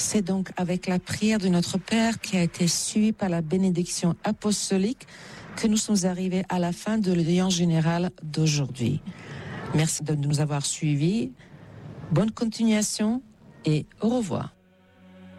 C'est donc avec la prière de notre Père qui a été suivie par la bénédiction apostolique que nous sommes arrivés à la fin de l'audience générale d'aujourd'hui. Merci de nous avoir suivis. Bonne continuation et au revoir.